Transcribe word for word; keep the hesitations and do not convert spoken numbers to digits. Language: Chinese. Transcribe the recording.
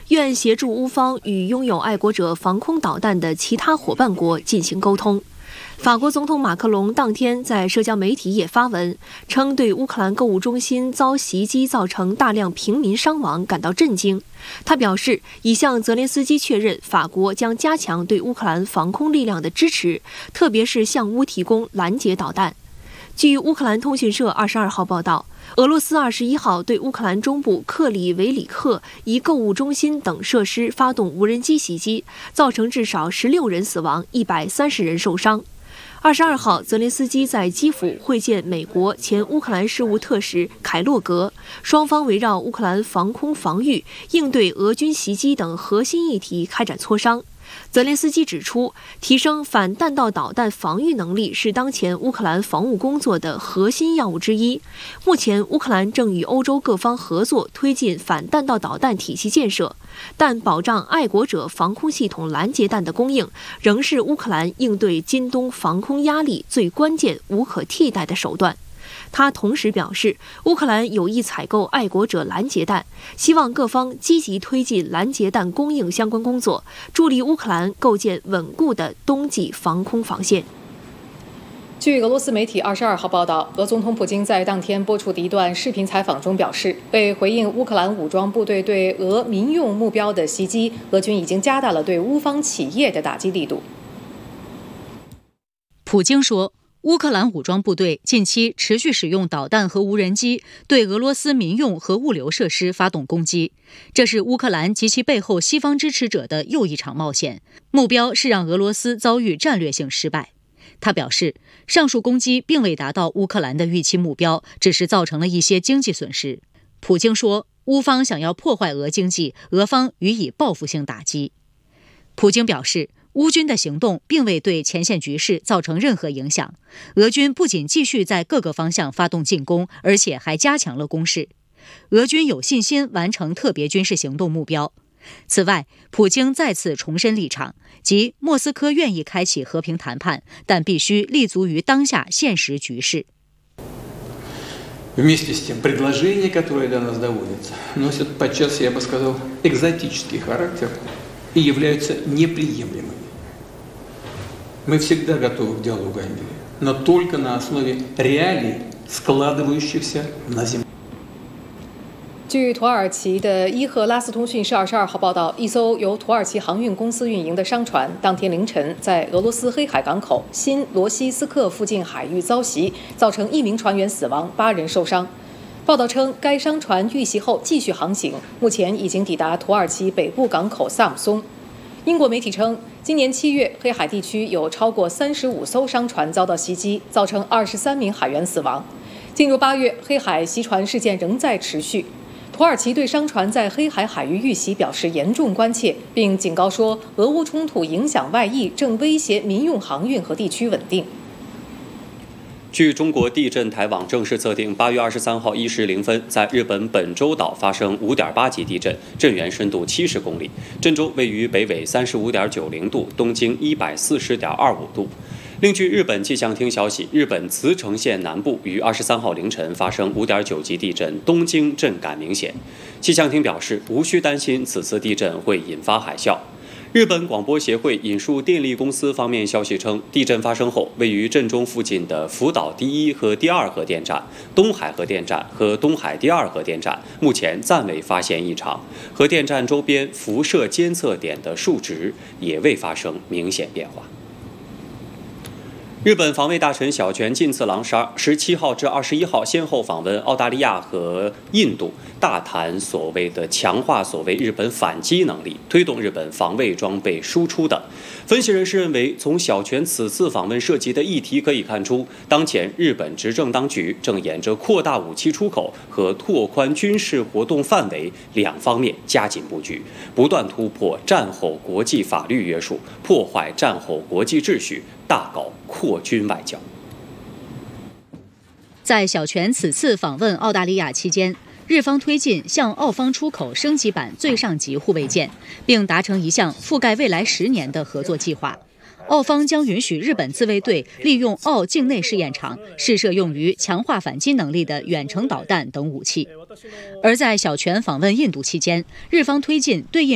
愿协助乌方与拥有爱国者防空导弹的其他伙伴国进行沟通。法国总统马克龙当天在社交媒体也发文称，对乌克兰购物中心遭袭击造成大量平民伤亡感到震惊。他表示，已向泽连斯基确认，法国将加强对乌克兰防空力量的支持，特别是向乌提供拦截导弹。据乌克兰通讯社二十二号报道，俄罗斯二十一号对乌克兰中部克里维里克一购物中心等设施发动无人机袭击，造成至少十六人死亡，一百三十人受伤。二十二号，泽连斯基在基辅会见美国前乌克兰事务特使凯洛格，双方围绕乌克兰防空防御、应对俄军袭击等核心议题开展磋商。泽连斯基指出，提升反弹道导弹防御能力是当前乌克兰防务工作的核心要务之一。目前，乌克兰正与欧洲各方合作推进反弹道导弹体系建设，但保障爱国者防空系统拦截弹的供应，仍是乌克兰应对今冬防空压力最关键、无可替代的手段。他同时表示，乌克兰有意采购爱国者拦截弹，希望各方积极推进拦截弹供应相关工作，助力乌克兰构建稳固的冬季防空防线。 据俄罗斯媒体二十二号报道，俄总统普京在当天播出的一段视频采访中表示，为回应乌克兰武装部队对俄民用目标的袭击，俄军已经加大了对乌方企业的打击力度。 普京说，乌克兰武装部队近期持续使用导弹和无人机对俄罗斯民用和物流设施发动攻击，这是乌克兰及其背后西方支持者的又一场冒险，目标是让俄罗斯遭遇战略性失败。他表示，上述攻击并未达到乌克兰的预期目标，只是造成了一些经济损失。普京说，乌方想要破坏俄经济，俄方予以报复性打击。普京表示，乌军的行动并未对前线局势造成任何影响，俄军不仅继续在各个方向发动进攻，而且还加强了攻势。俄军有信心完成特别军事行动目标。此外，普京再次重申立场，即莫斯科愿意开启和平谈判，但必须立足于当下现实局势。 Вместе с тем, предложения, которые до нас доводятся, носят подчас, я бы сказал, экзотический характер и являются неприемлемыми. Мы всегда готовы к диалогу о мире, но только на основе реалий, складывающихся на земле. 据土耳其的伊赫拉斯通讯社二十二号报道，一艘由土耳其航运公司运营的商船当天凌晨在俄罗斯黑海港口新罗西斯克附近海域遭袭，造成一名船员死亡，八人受伤。报道称，该商船遇袭后继续航行，目前已经抵达土耳其北部港口萨姆松。英国媒体称，今年七月，黑海地区有超过三十五艘商船遭到袭击，造成二十三名海员死亡。进入八月，黑海袭船事件仍在持续。土耳其对商船在黑海海域遇袭表示严重关切，并警告说，俄乌冲突影响外溢，正威胁民用航运和地区稳定。 据中国地震台网正式测定，八月二十三号一时零分，在日本本州岛发生五点八级地震，震源深度七十公里，震中位于北纬三十五点九零度，东经一百四十点二五度。另据日本气象厅消息，日本茨城县南部于二十三号凌晨发生五点九级地震，东京震感明显。气象厅表示，无需担心此次地震会引发海啸。日本广播协会引述电力公司方面消息称，地震发生后，位于震中附近的福岛第一和第二核电站、东海核电站和东海第二核电站目前暂未发现异常，核电站周边辐射监测点的数值也未发生明显变化。日本防卫大臣小泉进次郎十七号至二十一号先后访问澳大利亚和印度，大谈所谓的强化所谓日本反击能力，推动日本防卫装备输出等。分析人士认为，从小泉此次访问涉及的议题可以看出，当前日本执政当局正沿着扩大武器出口和拓宽军事活动范围两方面加紧布局，不断突破战后国际法律约束，破坏战后国际秩序，大搞扩军外交。 在小泉此次访问澳大利亚期间，日方推进向澳方出口升级版最上级护卫舰，并达成一项覆盖未来十年的合作计划。澳方将允许日本自卫队利用澳境内试验场试射用于强化反击能力的远程导弹等武器。而在小泉访问印度期间，日方推进对印